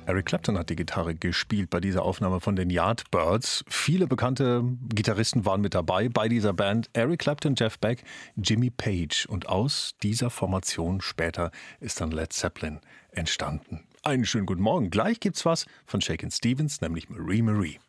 Eric Clapton hat die Gitarre gespielt bei dieser Aufnahme von den Yardbirds. Viele bekannte Gitarristen waren mit dabei bei dieser Band. Eric Clapton, Jeff Beck, Jimmy Page. Und aus dieser Formation später ist dann Led Zeppelin entstanden. Einen schönen guten Morgen. Gleich gibt's was von Shakin' Stevens, nämlich Marie Marie.